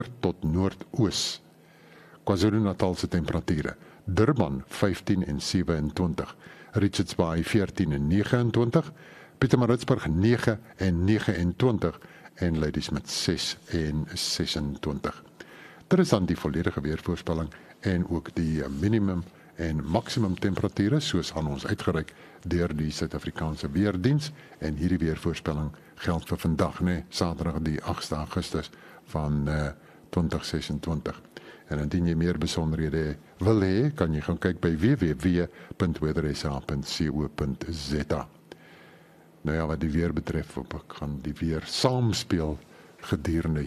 tot noordoos. KwaZulu-Natal se temperature. Durban 15 en 27, Richards Bay 14 en 29, Pietermaritzburg 9 en 29 en Ladysmith 6 en 26. Dit is dan die volledige weervoorspelling en ook die minimum en maksimum temperature soos aan ons uitgereik deur die Suid-Afrikaanse Weerdiens en hierdie weervoorspelling geld vir vandag, Saterdag die 8 Augustus van 2026. En indien jy meer besonderhede wil hê, kan jy gaan kyk by www.weathersa.co.za. Nou ja, wat die weer betref, ek gaan die weer saamspeel gedurende